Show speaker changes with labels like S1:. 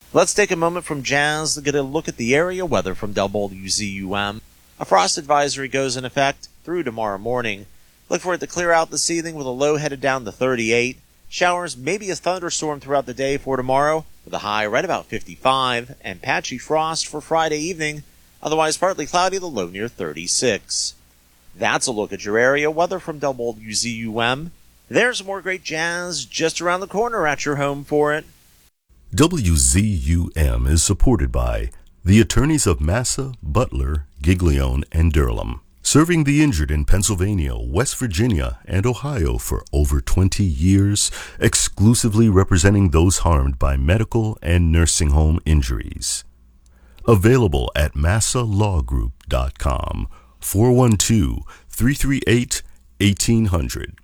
S1: Let's take a moment from jazz to get a look at the area weather from WZUM. A frost advisory goes in effect through tomorrow morning. Look for it to clear out this evening with a low headed down to 38. Showers, maybe a thunderstorm throughout the day for tomorrow, with a high right about 55, and patchy frost for Friday evening, otherwise partly cloudy, the low near 36. That's a look at your area weather from WZUM. There's more great jazz just around the corner at your home for it.
S2: WZUM is supported by the attorneys of Massa, Butler, Giglione, and Durham, serving the injured in Pennsylvania, West Virginia, and Ohio for over 20 years, exclusively representing those harmed by medical and nursing home injuries. Available at massalawgroup.com, 412-338-1800.